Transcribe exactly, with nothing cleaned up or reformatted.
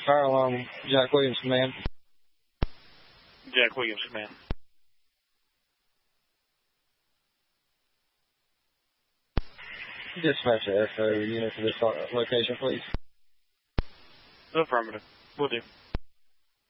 fire alarm, Jack Williams, command. Jack Williams, command. Dispatch the F O unit to this location, please. Affirmative. Will do.